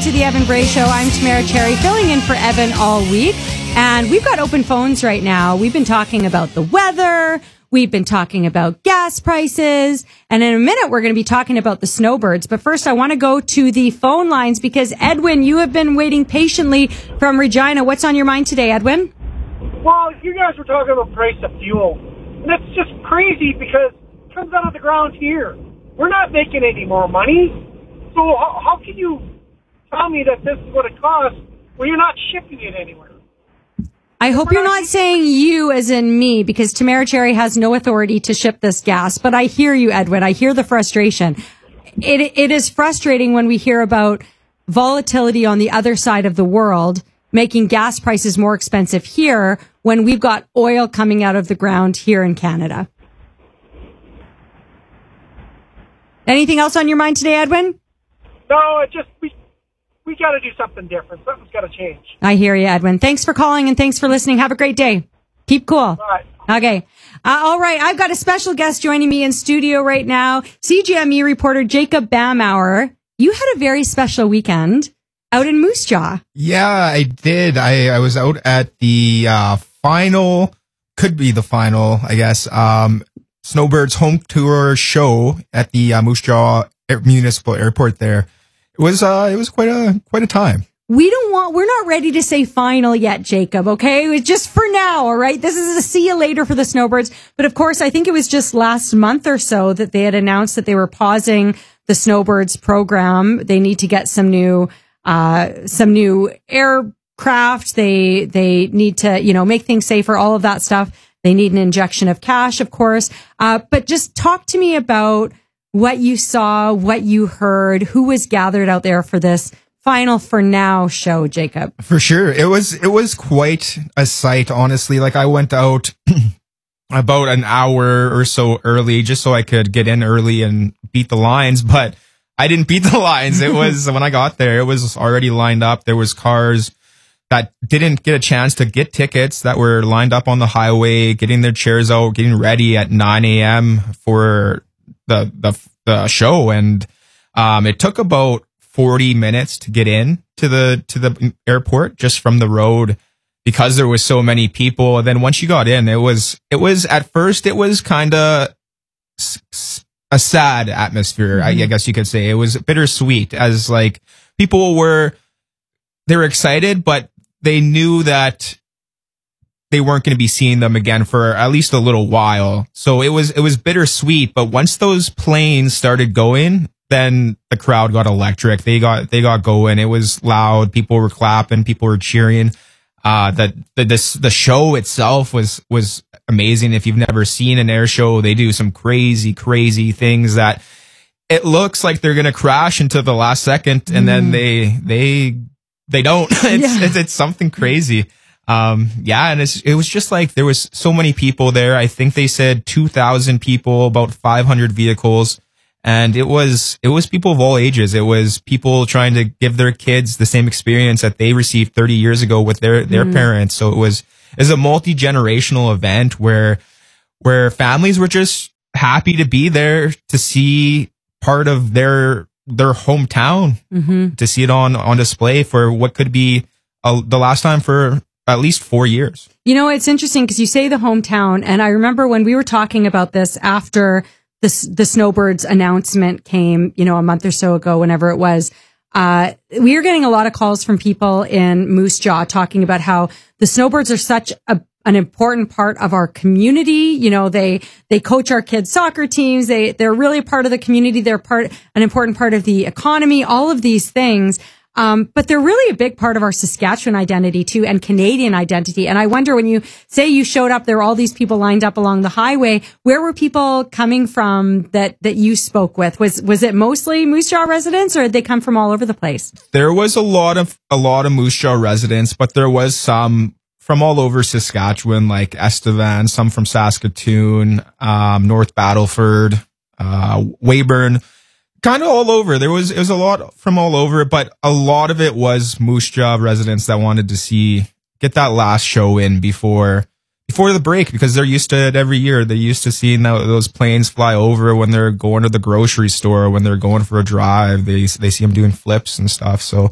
to the Evan Bray Show. I'm Tamara Cherry, filling in for Evan all week. And we've got open phones right now. We've been talking about the weather. We've been talking about gas prices. And in a minute, we're going to be talking about the snowbirds. But first, I want to go to the phone lines because, Edwin, you have been waiting patiently from Regina. What's on your mind today, Edwin? Well, you guys were talking about the price of fuel. And it's just crazy because it comes out of the ground here. We're not making any more money. So how can you tell me that this is what it costs when you're not shipping it anywhere? I hope you're not saying you as in me, because Tamara Cherry has no authority to ship this gas. But I hear you, Edwin. I hear the frustration. It is frustrating when we hear about volatility on the other side of the world, making gas prices more expensive here when we've got oil coming out of the ground here in Canada. Anything else on your mind today, Edwin? No, it just, we got to do something different. Something's got to change. I hear you, Edwin. Thanks for calling and thanks for listening. Have a great day. Keep cool. All right. Okay. All right. I've got a special guest joining me in studio right now. CJME reporter Jacob Bamauer. You had a very special weekend out in Moose Jaw. Yeah, I did. I was out at the final, could be the final, I guess, Snowbirds home tour show at the Moose Jaw Municipal Airport there. It was quite a time. We're not ready to say final yet, Jacob, okay? It's just for now, all right? This is a see you later for the Snowbirds. But of course, I think it was just last month or so that they had announced that they were pausing the Snowbirds program. They need to get some new aircraft. They need to, make things safer, all of that stuff. They need an injection of cash, of course. But just talk to me about what you saw, what you heard, who was gathered out there for this final for now show, Jacob. For sure. It was quite a sight, honestly. Like, I went out about an hour or so early just so I could get in early and beat the lines, but I didn't beat the lines. It was, when I got there, it was already lined up. There was cars that didn't get a chance to get tickets that were lined up on the highway, getting their chairs out, getting ready at 9 a.m. for the show. And it took about 40 minutes to get in to the airport just from the road because there was so many people. And then once you got in, it was at first it was kind of a sad atmosphere. Mm-hmm. I guess you could say it was bittersweet, as like people were excited, but they knew that they weren't going to be seeing them again for at least a little while. So it was bittersweet. But once those planes started going, then the crowd got electric. They got going. It was loud. People were clapping. People were cheering. The show itself was amazing. If you've never seen an air show, they do some crazy things that it looks like they're going to crash into the last second. And then they don't. It's something crazy. And it was just like there was so many people there. I think they said 2,000 people, about 500 vehicles. And it was people of all ages. It was people trying to give their kids the same experience that they received 30 years ago with their parents. So it was a multi-generational event where families were just happy to be there to see part of their hometown, to see it on display for what could be the last time for at least 4 years. It's interesting because you say the hometown, and I remember when we were talking about this after the Snowbirds announcement came, a month or so ago, whenever it was, we were getting a lot of calls from people in Moose Jaw talking about how the Snowbirds are such an important part of our community. They coach our kids' soccer teams. They're really a part of the community. They're an important part of the economy, all of these things. But they're really a big part of our Saskatchewan identity too, and Canadian identity. And I wonder, when you say you showed up, there were all these people lined up along the highway. Where were people coming from that you spoke with? Was it mostly Moose Jaw residents, or did they come from all over the place? There was a lot of Moose Jaw residents, but there was some from all over Saskatchewan, like Estevan, some from Saskatoon, North Battleford, Weyburn. Kind of all over. It was a lot from all over, but a lot of it was Moose Jaw residents that wanted to get that last show in before the break, because they're used to it every year. They're used to seeing those planes fly over when they're going to the grocery store, when they're going for a drive. They see them doing flips and stuff. So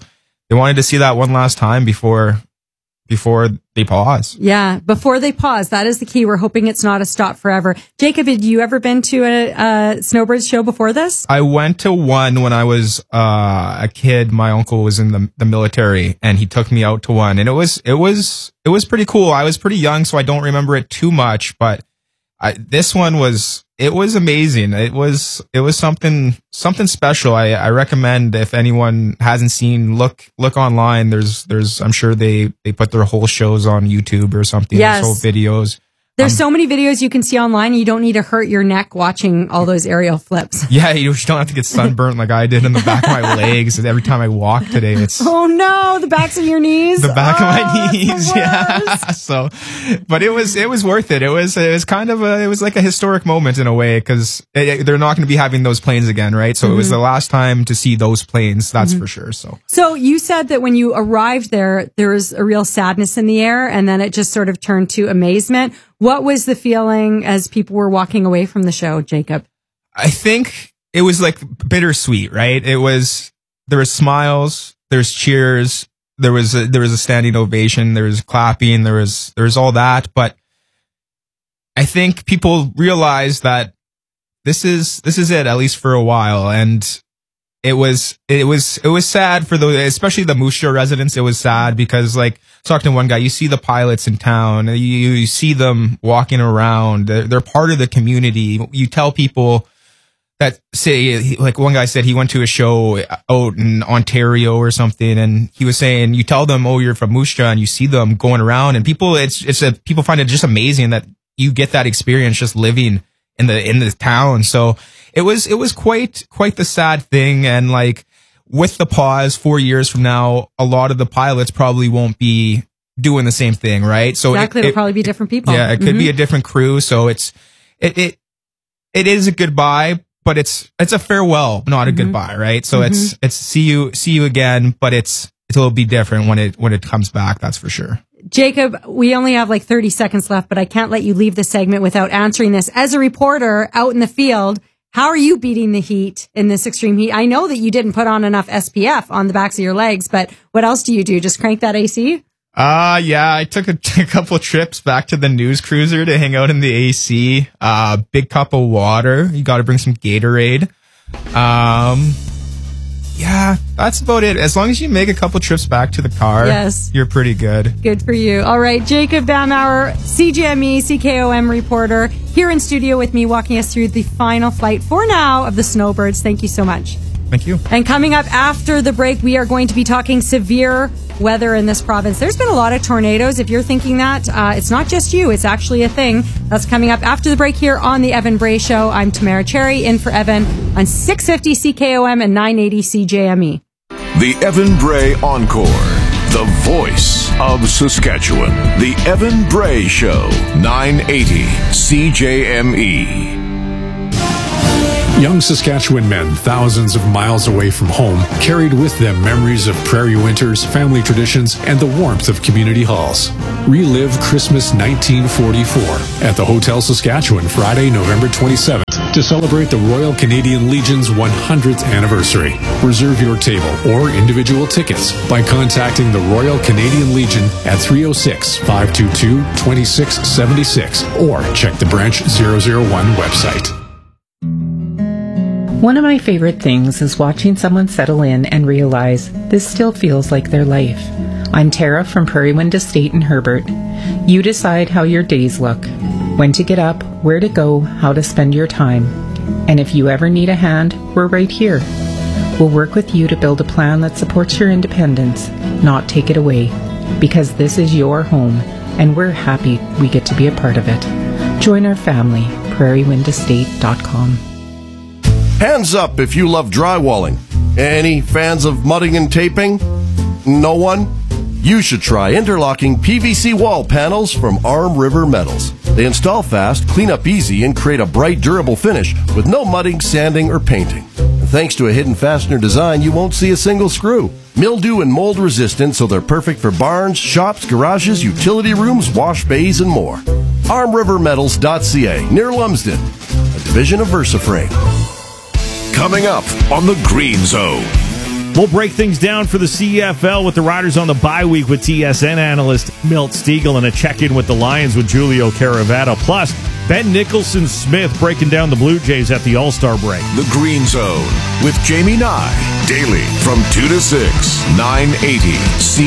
wanted to see that one last time before they pause. Yeah, before they pause. That is the key. We're hoping it's not a stop forever. Jacob, had you ever been to a Snowbirds show before this? I went to one when I was a kid. My uncle was in the military, and he took me out to one, and it was pretty cool. I was pretty young, so I don't remember it too much, but this one was amazing. It was something special. I recommend, if anyone hasn't seen, look online. There's I'm sure they put their whole shows on YouTube or something. Yes. Whole videos. There's so many videos you can see online. You don't need to hurt your neck watching all those aerial flips. Yeah, you don't have to get sunburnt like I did in the back of my legs. Every time I walk today, it's oh no, the backs of your knees. The back of my knees. Yeah. So, but it was worth it. It was kind of it was like a historic moment in a way, because they're not going to be having those planes again, right? So it was the last time to see those planes. That's for sure. So you said that when you arrived there was a real sadness in the air, and then it just sort of turned to amazement. What was the feeling as people were walking away from the show, Jacob? I think it was like bittersweet, right? There was smiles, there's cheers, there was a standing ovation, there was clapping, there was all that. But I think people realized that this is it, at least for a while. And it was sad for especially the Moose Jaw residents. It was sad because, like, talking to one guy, you see the pilots in town, you see them walking around. They're part of the community. You tell people that, say, like one guy said he went to a show out in Ontario or something, and he was saying, you tell them, oh, you're from Moose Jaw, and you see them going around, and people find it just amazing that you get that experience just living in the town. So it was quite the sad thing. And like, with the pause, 4 years from now, a lot of the pilots probably won't be doing the same thing, right? So exactly, it'll probably be different people. Yeah, it could be a different crew. So it is a goodbye, but it's a farewell, not a goodbye, right? So it's see you again, but it'll be different when it comes back. That's for sure. Jacob, we only have like 30 seconds left, but I can't let you leave the segment without answering this. As a reporter out in the field, how are you beating the heat in this extreme heat? I know that you didn't put on enough SPF on the backs of your legs, but what else do you do? Just crank that AC? Yeah, I took a couple of trips back to the news cruiser to hang out in the AC. Big cup of water. You got to bring some Gatorade. Yeah, that's about it. As long as you make a couple trips back to the car, yes, you're pretty good. Good for you. All right, Jacob Bamauer, CJME, CKOM reporter, here in studio with me, walking us through the final flight for now of the Snowbirds. Thank you so much. Thank you. And coming up after the break, we are going to be talking severe weather in this province. There's been a lot of tornadoes. If you're thinking that, it's not just you. It's actually a thing. That's coming up after the break here on The Evan Bray Show. I'm Tamara Cherry, in for Evan on 650 CKOM and 980 CJME. The Evan Bray Encore, the voice of Saskatchewan. The Evan Bray Show, 980 CJME. Young Saskatchewan men, thousands of miles away from home, carried with them memories of prairie winters, family traditions, and the warmth of community halls. Relive Christmas 1944 at the Hotel Saskatchewan Friday, November 27th to celebrate the Royal Canadian Legion's 100th anniversary. Reserve your table or individual tickets by contacting the Royal Canadian Legion at 306-522-2676 or check the Branch 001 website. One of my favorite things is watching someone settle in and realize this still feels like their life. I'm Tara from Prairie Wind Estate in Herbert. You decide how your days look, when to get up, where to go, how to spend your time. And if you ever need a hand, we're right here. We'll work with you to build a plan that supports your independence, not take it away. Because this is your home, and we're happy we get to be a part of it. Join our family, prairiewindestate.com. Hands up if you love drywalling. Any fans of mudding and taping? No one? You should try interlocking PVC wall panels from Arm River Metals. They install fast, clean up easy, and create a bright, durable finish with no mudding, sanding, or painting. And thanks to a hidden fastener design, you won't see a single screw. Mildew and mold resistant, so they're perfect for barns, shops, garages, utility rooms, wash bays, and more. ArmRiverMetals.ca, near Lumsden, a division of VersaFrame. Coming up on the Green Zone. We'll break things down for the CFL with the Riders on the bye week with TSN analyst Milt Stiegel and a check-in with the Lions with Julio Caravata. Plus, Ben Nicholson-Smith breaking down the Blue Jays at the All-Star break. The Green Zone with Jamie Nye. Daily from 2 to 6, 980 C.